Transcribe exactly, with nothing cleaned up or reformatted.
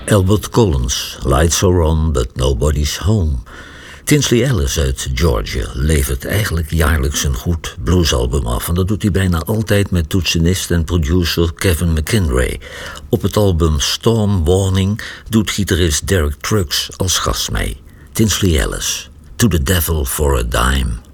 Albert Collins, Lights Are On, But Nobody's Home. Tinsley Ellis uit Georgia levert eigenlijk jaarlijks een goed bluesalbum af. En dat doet hij bijna altijd met toetsenist en producer Kevin McKinray. Op het album Storm Warning doet gitarist Derek Trucks als gast mee. Tinsley Ellis, To the Devil for a Dime.